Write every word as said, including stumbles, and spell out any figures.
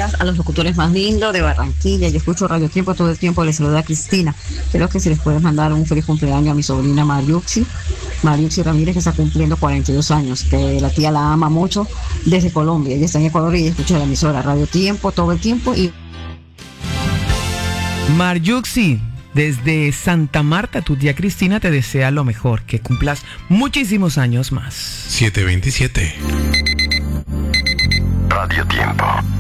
días a los locutores más lindos de Barranquilla. Yo escucho Radio Tiempo todo el tiempo. Les saluda a Cristina. Creo que si les puedes mandar un feliz cumpleaños a mi sobrina Mariuxi, Mariuxi Ramírez, que está cumpliendo cuarenta y dos años, que la tía la ama mucho desde Colombia. Ella está en Ecuador y escucha la emisora Radio Tiempo todo el tiempo. Y Mariuxi, desde Santa Marta, tu tía Cristina te desea lo mejor, que cumplas muchísimos años más. siete veintisiete. Radio Tiempo.